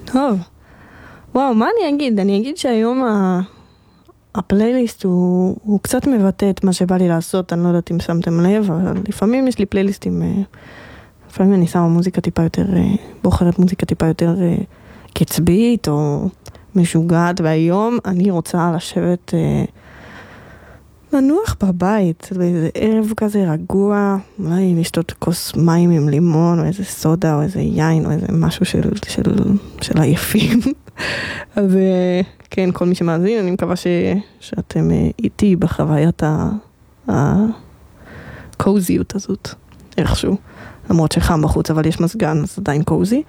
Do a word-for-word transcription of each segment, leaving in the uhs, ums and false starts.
טוב. וואו, מה אני אגיד? אני אגיד שהיום ה... הפלייליסט הוא, הוא קצת מבטא את מה שבא לי לעשות, אני לא יודעת אם שמתם לב, אבל לפעמים יש לי פלייליסטים, לפעמים אני שמה מוזיקה טיפה יותר, בוחרת מוזיקה טיפה יותר קצבית או משוגעת, והיום אני רוצה לשבת, לנוח בבית, באיזה ערב כזה רגוע, אולי לשתות כוס מים עם לימון, או איזה סודה, או איזה יין, או איזה משהו של, של, של עייפים. אז כן, כל מי שמאזין, אני מקווה ש, שאתם איתי בחוויית הקוזיות הזאת, איכשהו. למרות שחם בחוץ, אבל יש מזגן, אז עדיין קוזי.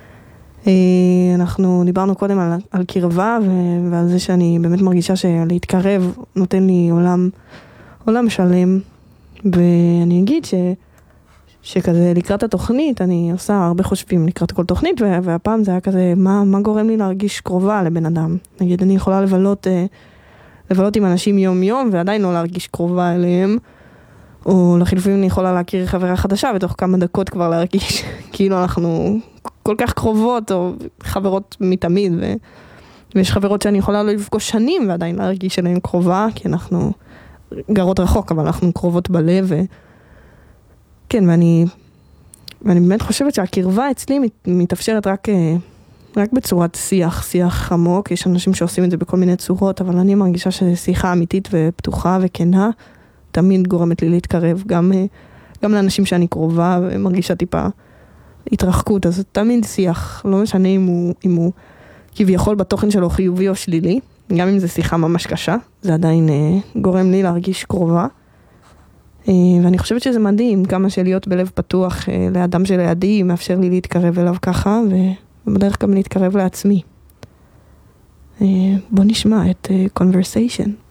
אנחנו דיברנו קודם על, על קרבה, ועל זה שאני באמת מרגישה שלהתקרב נותן לי עולם, עולם שלם. ואני אגיד ש, שכזה לקראת התוכנית, אני עושה הרבה חושבים לקראת כל תוכנית, והפעם זה היה כזה, מה, מה גורם לי להרגיש קרובה לבן אדם? נגיד, אני יכולה לבלות, לבלות עם אנשים יום יום, ועדיין לא להרגיש קרובה אליהם, או לחילופין אני יכולה להכיר חברה חדשה, ותוך כמה דקות כבר להרגיש, כאילו אנחנו כל כך קרובות, או חברות מתמיד, ו... ויש חברות שאני יכולה לא לפגוש שנים, ועדיין להרגיש אליהן קרובה, כי אנחנו גרות רחוק, אבל אנחנו קרובות בלב, ו... כן, ואני, ואני באמת חושבת שהקרבה אצלי מתאפשרת רק, רק בצורת שיח, שיח עמוק. יש אנשים שעושים את זה בכל מיני צורות, אבל אני מרגישה ששיחה אמיתית ופתוחה וכנה, תמיד גורמת לי להתקרב, גם, גם לאנשים שאני קרובה ומרגישה טיפה התרחקות, אז תמיד שיח, לא משנה אם הוא, אם הוא כביכול בתוכן שלו חיובי או שלילי, גם אם זה שיחה ממש קשה, זה עדיין גורם לי להרגיש קרובה. ואני חושבת שזה מדהים, כמה שלהיות בלב פתוח לאדם שלידי, מאפשר לי להתקרב אליו ככה, ובדרך גם להתקרב לעצמי. בוא נשמע את Conversation.